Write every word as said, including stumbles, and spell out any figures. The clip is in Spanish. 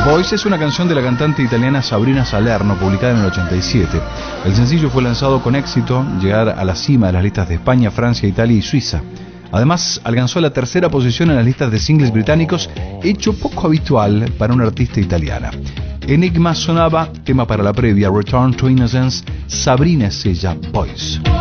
Boys es una canción de la cantante italiana Sabrina Salerno, publicada en el ochenta y siete. El sencillo fue lanzado con éxito, llegar a la cima de las listas de España, Francia, Italia y Suiza. Además, alcanzó la tercera posición en las listas de singles británicos, hecho poco habitual para una artista italiana. Enigma sonaba, tema para la previa, Return to Innocence, Sabrina es ella, Boys.